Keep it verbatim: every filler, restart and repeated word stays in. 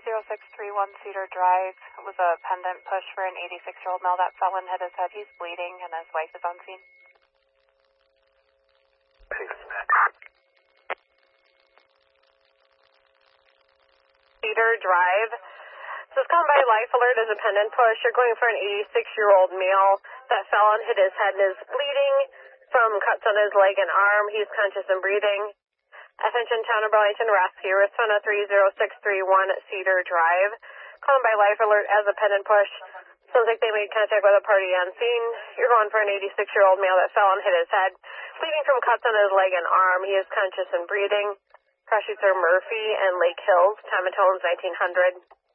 zero six three one Cedar Drive. It was a pendant push for an eighty-six-year-old male that fell and hit his head. He's bleeding, and his wife is on scene. Cedar Drive. This is called by Life Alert as a pendant push. You're going for an eighty-six-year-old male that fell and hit his head and is bleeding from cuts on his leg and arm. He's conscious and breathing. Attention, Town of Burlington Rescue. Response three zero six three one Cedar Drive. Calling by Life Alert as a pendant push. Sounds like they made contact with a party on scene. You're going for an eighty-six-year-old male that fell and hit his head, bleeding from cuts on his leg and arm. He is conscious and breathing. Cross streets are Murphy and Lake Hills. Time and total is nineteen hundred.